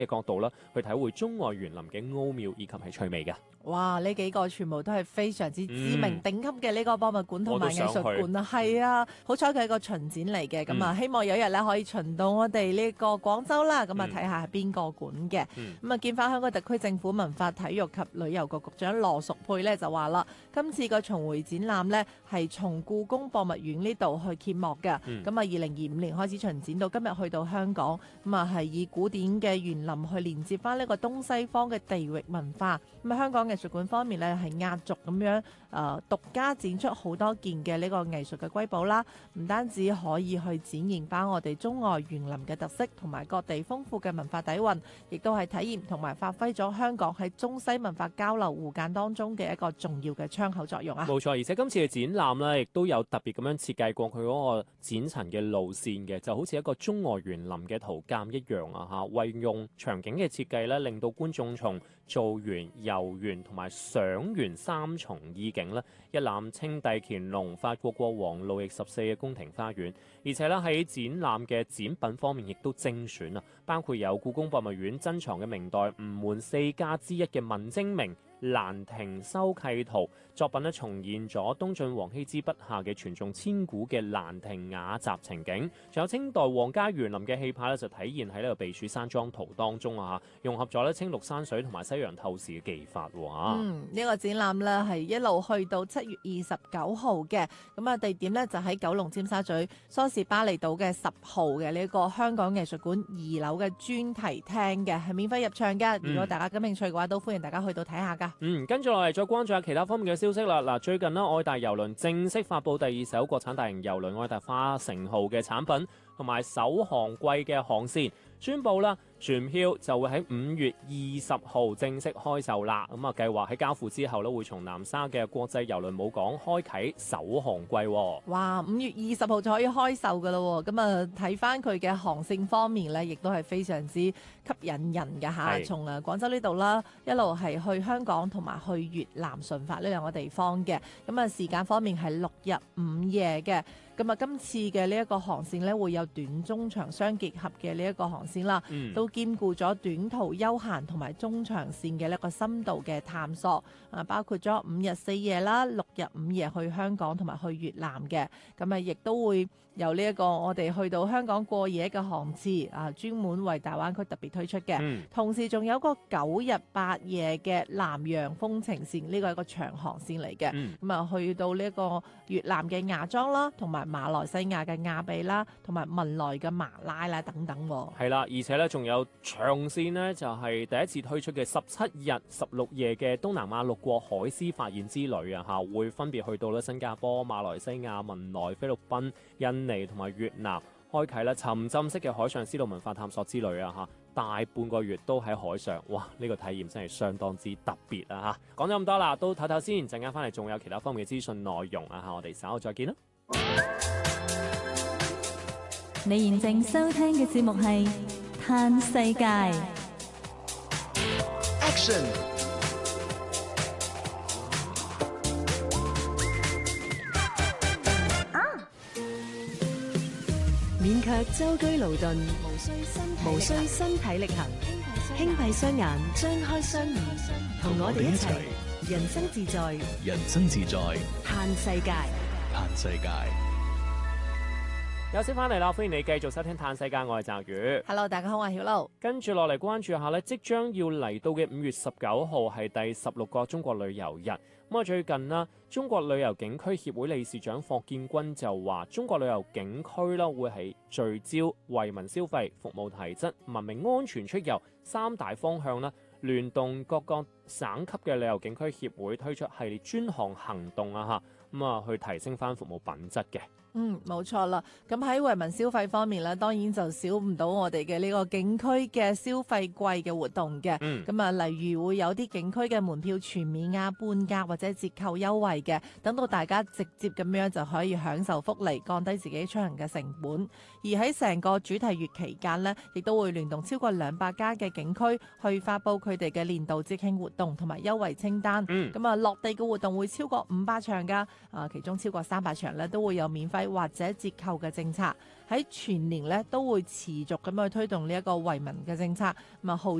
嘅角度啦，去體會中外園林嘅奧妙以及係趣味嘅。 哇！呢幾個全部都係非常之知名、頂級嘅呢個博物館同埋藝術館啊，係啊！好彩佢係個巡展嚟嘅，咁啊希望有一日咧可以巡到我哋呢個廣州啦，咁啊睇下係邊個館嘅。咁啊見翻香港特區政府文化體育及旅遊局局長羅淑佩咧就話啦，今次個重回展覽呢係從故宮博物院呢度去揭幕嘅。咁啊2025年開始巡展到今日去到香港，咁啊係以古典嘅園林去連接翻呢個東西方嘅地域文化。咁啊香港藝術館方面咧係壓軸咁樣獨家展出好多件嘅呢個藝術嘅瑰寶啦，唔單止可以去展現翻我哋中外園林嘅特色同埋各地豐富嘅文化底蘊，亦都係體驗同埋發揮咗香港喺中西文化交流互鑑當中嘅一個重要嘅窗口作用啊！ 冇錯，而且今次嘅展覽咧，亦都有特別咁樣設計過佢嗰個展陳嘅路線嘅，就好似一個中外園林嘅圖鑑一樣啊！嚇，為用場景嘅設計咧，令到觀眾從造園、遊園同埋賞園三重意境咧，一覽清帝乾隆、法國國王路易14嘅宮廷花園。而且咧喺展覽嘅展品方面，亦都精選啊，包括有故宮博物院珍藏嘅明代吳門四家之一嘅文徵明蘭亭修契圖作品咧，重現咗東晉王羲之筆下嘅傳頌千古嘅蘭亭雅集情景，仲有清代皇家園林嘅氣派咧，就體現喺呢個避暑山莊圖當中啊！融合咗咧青綠山水同埋西洋透視嘅技法喎。 呢個展覽咧係一路去到7月29號嘅，咁啊地點咧就喺九龍尖沙咀梳士巴利道嘅10號嘅呢個香港藝術館2樓嘅專題廳嘅，係免費入場嘅。如果大家感興趣嘅話，都歡迎大家去到睇下噶。 跟住落嚟再關注下其他方面嘅消息啦。嗱，最近呢，愛達郵輪正式發布第2艘國產大型郵輪愛達花城號嘅產品同埋首航季嘅航線，宣布啦，船票就會喺5月20號正式開售啦。咁啊，計劃喺交付之後咧，會從南沙嘅國際郵輪母港開啟首航季。 哇！5月20號就可以開售噶啦。咁啊，睇翻佢嘅航線方面咧，亦都係非常之吸引人嘅嚇。從廣州呢度啦，一路係去香港同埋去越南順發呢兩個地方嘅。咁啊，時間方面係6日5夜嘅。咁啊，今次嘅呢一個航線咧，會有短中長相結合嘅呢一個航線啦，都兼顧咗短途休閒同埋中長線嘅一個深度嘅探索。啊，包括咗5日4夜啦，6日5夜去香港同埋去越南嘅。咁啊，亦都會由呢一個我哋去到香港過夜嘅航次啊，專門為大灣區特別推出嘅。同時仲有個9日8夜嘅南洋風情線，呢個係一個長航線嚟嘅。咁啊，去到呢一個越南嘅芽莊啦，同埋馬來西亞嘅亞庇啦，同埋文萊嘅馬拉啦等等。 係啦，而且咧仲有長線呢，就係第一次推出嘅17日16夜嘅東南亞6國海獅發現之旅啊！嚇，會分別去到咧新加坡、馬來西亞、文萊、菲律賓、印尼同埋越南，開啟咧沉浸式嘅海上絲路文化探索之旅啊！嚇，大半個月都喺海上，哇！呢個體驗真係相當之特別啊！嚇，講咗咁多啦，都唞唞先，陣間翻嚟仲有其他方面嘅資訊內容啊！嚇，我哋稍後再見啦。 你現正收聽嘅節目係《嘆世界》。 Action！ 勉強舟車勞頓，無需身體力行，輕閉雙眼，張開雙耳，同我哋一齊人生自在， 人生自在， 嘆世界， 嘆世界。 有先翻嚟啦，歡迎你繼續收聽《嘆世界》，我係澤宇。 Hello， 大家好，我係曉露。跟住落嚟關注下呢，即將要嚟到嘅5月19號係第16個中國旅遊日。咁啊，最近啦，中國旅遊景區協會理事長霍建軍就話，中國旅遊景區啦會係聚焦惠民消費、服務提質、文明安全出遊3大方向啦，聯動各個省級嘅旅遊景區協會推出系列專項行動啊，咁啊去提升翻服務品質嘅。 冇錯啦。咁喺惠民消費方面咧，當然就少唔到我哋嘅呢個景區嘅消費季嘅活動嘅。咁啊，例如會有啲景區嘅門票全免啊、半價或者折扣優惠嘅，等到大家直接咁樣就可以享受福利，降低自己出行嘅成本。而喺成個主題月期間呢，亦都會聯動超過200家嘅景區去發布佢哋嘅年度節慶活動同埋優惠清單。咁啊，落地嘅活動會超過500場㗎。 其中超過300場咧都會有免費或者折扣嘅政策。喺全年咧都會持續咁去推動呢一個惠民嘅政策，咁啊號